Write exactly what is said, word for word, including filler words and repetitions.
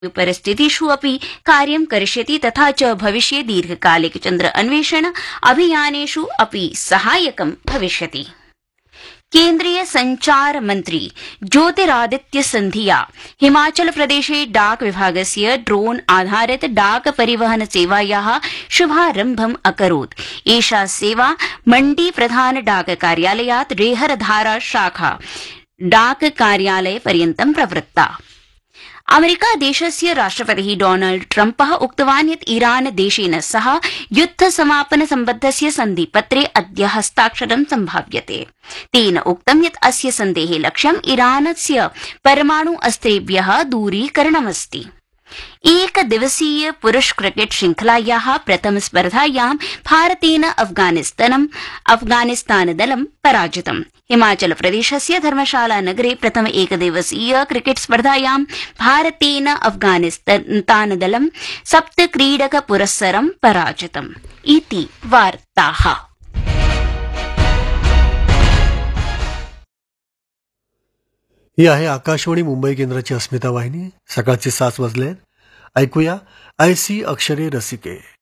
परिस्थितिषु अपि कार्यं करिष्यति तथा च भविष्ये दीर्घकालिक चन्द्र अन्वेषण अभियानेषु अपि सहायकं भविष्यति। केन्द्रीय संचार मन्त्री ज्योतिरादित्य सिन्धिया हिमाचल प्रदेशे डाक विभागस्य ड्रोन आधारित डाक परिवहन सेवायाः शुभारम्भम् अकरोत्। एषा सेवा मण्डी प्रधान डाक कार्यालयात् रेहरधारा शाखा डाक कार्यालय पर्यन्तं प्रवृत्ता। अमेरिका देशस्य राष्ट्रपतिः डोनाल्ड ट्रम्पः उक्तवान् यत् ईरान देशेन सह युद्ध समापन सम्बद्धस्य सन्धिपत्रे अद्य हस्ताक्षरं सम्भाव्यते। तेन उक्तं यत् अस्य सन्धेः लक्ष्यम् ईरानस्य परमाणु अस्त्रेभ्यः दूरीकरणमस्ति। एकदिवसीय पुरुष क्रिकेट श्रृंखलायाः प्रथम स्पर्धायां भारतेन अफगानिस्तानं अफगानिस्तानदलं पराजितम्। हिमाचल प्रदेशस्य धर्मशाला नगरे प्रथम एकदिवसीय क्रिकेट स्पर्धायां भारतेन अफगानिस्तानदलं सप्त क्रीडक पुरस्सरं पराजितम्। इति वार्ताः। ही आहे आकाशवाणी मुंबई केंद्राची अस्मिता वाहिनी। सकाळचे सात वाजले। ऐकूया ऐसी अक्षरे रसिके।